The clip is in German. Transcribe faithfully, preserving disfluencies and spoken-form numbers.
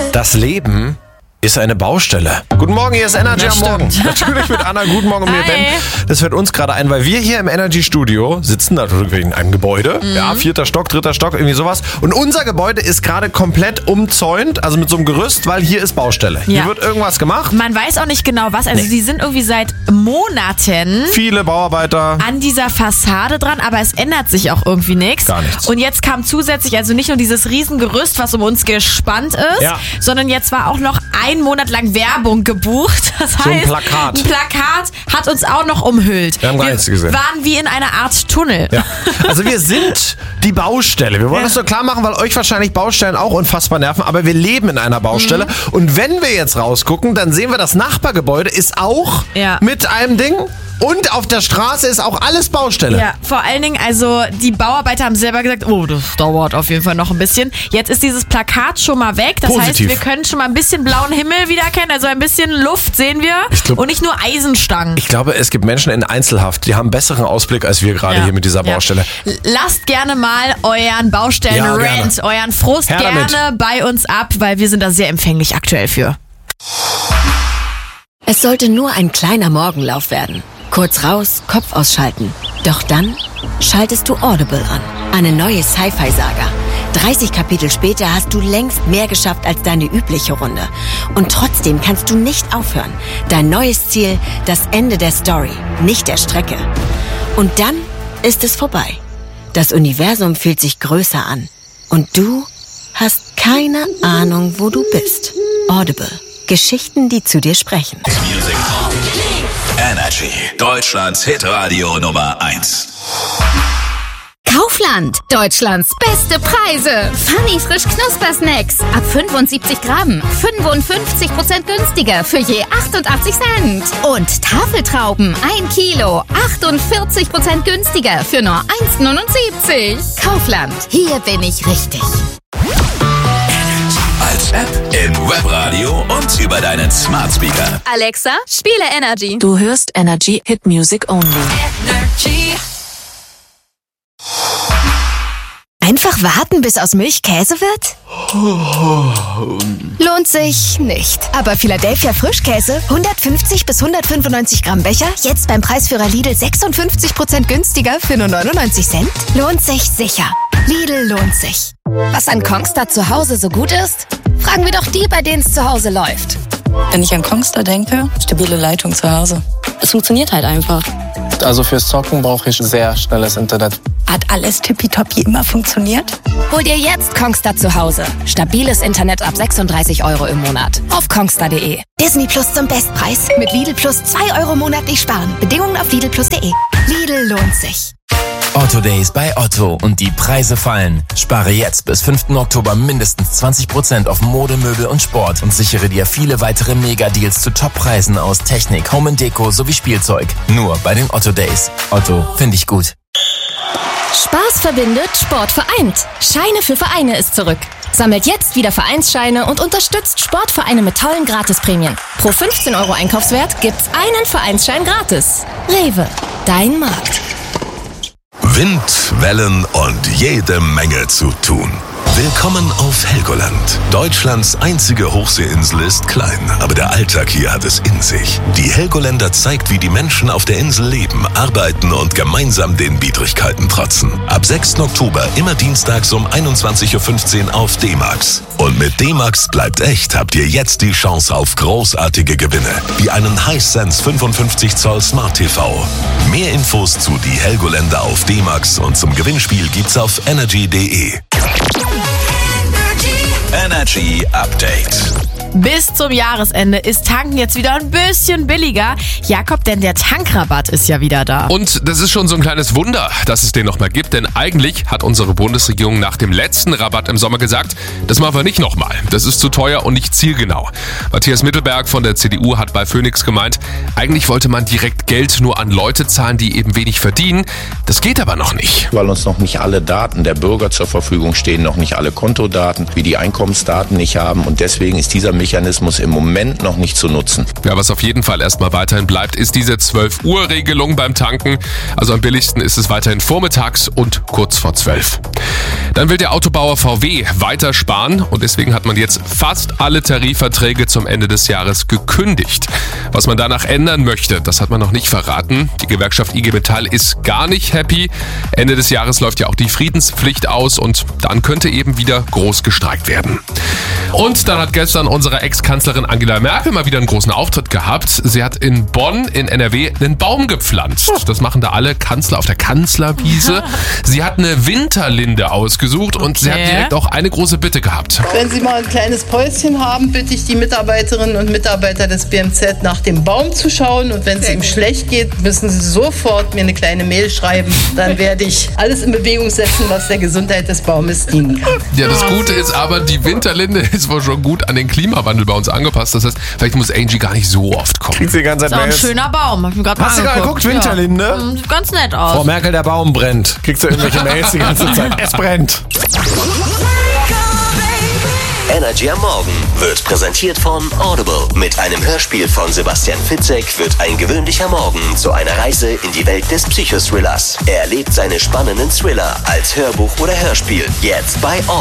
Das Leben ist eine Baustelle. Guten Morgen, hier ist Energy Ja, am Morgen. stimmt. Natürlich mit Anna. Guten Morgen und mir, Hi. Ben. Das fällt uns gerade ein, weil wir hier im Energy Studio sitzen, natürlich in einem Gebäude. Mhm. Ja, vierter Stock, dritter Stock, irgendwie sowas. Und unser Gebäude ist gerade komplett umzäunt, also mit so einem Gerüst, weil hier ist Baustelle. Ja. Hier wird irgendwas gemacht. Man weiß auch nicht genau was. Also Nee. die sind irgendwie seit Monaten Viele Bauarbeiter. an dieser Fassade dran, aber es ändert sich auch irgendwie nichts. Gar nichts. Und jetzt kam zusätzlich also nicht nur dieses Riesengerüst, was um uns gespannt ist, Ja. sondern jetzt war auch noch ein Monat lang Werbung gebucht. Das heißt, So ein Plakat. ein Plakat hat uns auch noch umhüllt. Wir haben gar nichts gesehen. waren wie in einer Art Tunnel. Ja. Also wir sind die Baustelle. Wir wollen Ja. das so klar machen, weil euch wahrscheinlich Baustellen auch unfassbar nerven, aber wir leben in einer Baustelle. Mhm. Und wenn wir jetzt rausgucken, dann sehen wir, das Nachbargebäude ist auch Ja. mit einem Ding. Und auf der Straße ist auch alles Baustelle. Ja, vor allen Dingen, also die Bauarbeiter haben selber gesagt, oh, das dauert auf jeden Fall noch ein bisschen. Jetzt ist dieses Plakat schon mal weg. Das Positiv. heißt, wir können schon mal ein bisschen blauen Himmel wiedererkennen. Also ein bisschen Luft sehen wir. Ich glaub- und nicht nur Eisenstangen. Ich glaube, es gibt Menschen in Einzelhaft, die haben einen besseren Ausblick als wir gerade Ja. hier mit dieser Ja. Baustelle. L- Lasst gerne mal euren Ja, Baustellen-Rant, gerne. euren Frust Her damit. gerne bei uns ab, weil wir sind da sehr empfänglich aktuell für. Es sollte nur ein kleiner Morgenlauf werden. Kurz raus, Kopf ausschalten. Doch dann schaltest du Audible an. Eine neue Sci-Fi-Saga. dreißig Kapitel später hast du längst mehr geschafft als deine übliche Runde. Und trotzdem kannst du nicht aufhören. Dein neues Ziel, das Ende der Story, nicht der Strecke. Und dann ist es vorbei. Das Universum fühlt sich größer an. Und du hast keine Ahnung, wo du bist. Audible. Geschichten, die zu dir sprechen. Music Energy, Deutschlands Hitradio Nummer eins. Kaufland, Deutschlands beste Preise. Funny frisch Knuspersnacks ab fünfundsiebzig Gramm, fünfundfünfzig Prozent günstiger für je achtundachtzig Cent. Und Tafeltrauben ein Kilo, achtundvierzig Prozent günstiger für nur eins Komma neunundsiebzig. Kaufland, hier bin ich richtig. Als App im Webradio und über deinen Smart Speaker. Alexa, spiele Energy. Du hörst Energy Hit Music Only. Einfach warten, bis aus Milch Käse wird? Lohnt sich nicht. Aber Philadelphia Frischkäse, hundertfünfzig bis hundertfünfundneunzig Gramm Becher, jetzt beim Preisführer Lidl sechsundfünfzig Prozent günstiger für nur neunundneunzig Cent? Lohnt sich sicher. Lidl lohnt sich. Was an Kongstar zu Hause so gut ist? Fragen wir doch die, bei denen es zu Hause läuft. Wenn ich an Kongstar denke, stabile Leitung zu Hause. Es funktioniert halt einfach. Also fürs Zocken brauche ich sehr schnelles Internet. Hat alles tippitoppi immer funktioniert? Hol dir jetzt Kongstar zu Hause. Stabiles Internet ab sechsunddreißig Euro im Monat. Auf kongstar punkt de. Disney Plus zum Bestpreis. Mit Lidl Plus zwei Euro monatlich sparen. Bedingungen auf lidl plus punkt de. Lidl lohnt sich. Otto Days bei Otto und die Preise fallen. Spare jetzt bis fünften Oktober mindestens zwanzig Prozent auf Mode, Möbel und Sport und sichere dir viele weitere Mega-Deals zu Top-Preisen aus Technik, Home and Deko sowie Spielzeug. Nur bei den Otto Days. Otto, finde ich gut. Spaß verbindet, Sport vereint. Scheine für Vereine ist zurück. Sammelt jetzt wieder Vereinsscheine und unterstützt Sportvereine mit tollen Gratisprämien. Pro fünfzehn Euro Einkaufswert gibt's einen Vereinsschein gratis. Rewe, dein Markt. Wind, Wellen und jede Menge zu tun. Willkommen auf Helgoland. Deutschlands einzige Hochseeinsel ist klein, aber der Alltag hier hat es in sich. Die Helgoländer zeigt, wie die Menschen auf der Insel leben, arbeiten und gemeinsam den Widrigkeiten trotzen. Ab sechsten Oktober immer dienstags um einundzwanzig Uhr fünfzehn auf D-Max. Und mit D-Max bleibt echt habt ihr jetzt die Chance auf großartige Gewinne, wie einen Hisense fünfundfünfzig Zoll Smart T V. Mehr Infos zu die Helgoländer auf D-Max und zum Gewinnspiel gibt's auf energy punkt de. Energy Update. Bis zum Jahresende ist Tanken jetzt wieder ein bisschen billiger. Jakob, denn der Tankrabatt ist ja wieder da. Und das ist schon so ein kleines Wunder, dass es den nochmal gibt, denn eigentlich hat unsere Bundesregierung nach dem letzten Rabatt im Sommer gesagt, das machen wir nicht nochmal. Das ist zu teuer und nicht zielgenau. Matthias Mittelberg von der C D U hat bei Phoenix gemeint, eigentlich wollte man direkt Geld nur an Leute zahlen, die eben wenig verdienen. Das geht aber noch nicht. Weil uns noch nicht alle Daten der Bürger zur Verfügung stehen, noch nicht alle Kontodaten, wie die Einkommensdaten Daten nicht haben und deswegen ist dieser Mechanismus im Moment noch nicht zu nutzen. Ja, was auf jeden Fall erstmal weiterhin bleibt, ist diese zwölf Uhr Regelung beim Tanken. Also am billigsten ist es weiterhin vormittags und kurz vor zwölf. Dann will der Autobauer V W weiter sparen und deswegen hat man jetzt fast alle Tarifverträge zum Ende des Jahres gekündigt. Was man danach ändern möchte, das hat man noch nicht verraten. Die Gewerkschaft I G Metall ist gar nicht happy. Ende des Jahres läuft ja auch die Friedenspflicht aus und dann könnte eben wieder groß gestreikt werden. Und dann hat gestern unsere Ex-Kanzlerin Angela Merkel mal wieder einen großen Auftritt gehabt. Sie hat in Bonn in N R W einen Baum gepflanzt. Das machen da alle Kanzler auf der Kanzlerwiese. Sie hat eine Winterlinde ausgesucht und okay. sie hat direkt auch eine große Bitte gehabt. Wenn Sie mal ein kleines Päuschen haben, bitte ich die Mitarbeiterinnen und Mitarbeiter des B M Z nach dem Baum zu schauen. Und wenn es ihm schlecht geht, müssen Sie sofort mir eine kleine Mail schreiben. Dann werde ich alles in Bewegung setzen, was der Gesundheit des Baumes dienen kann. Ja, das Gute ist aber, die Winterlinde ist wohl schon gut an den Klimawandel bei uns angepasst. Das heißt, vielleicht muss Angie gar nicht so oft kommen. Kriegt sie die ganze Zeit Das ist auch ein schöner Baum. Hab ich mir grad mal Hast du gerade geguckt, Winterlinde? Ja. Sieht ganz nett aus. Frau Merkel, der Baum brennt. Kriegst du irgendwelche Mails die ganze Zeit? Es brennt. Energy am Morgen wird präsentiert von Audible. Mit einem Hörspiel von Sebastian Fitzek wird ein gewöhnlicher Morgen zu einer Reise in die Welt des Psychothrillers. Er erlebt seine spannenden Thriller als Hörbuch oder Hörspiel. Jetzt bei Audible.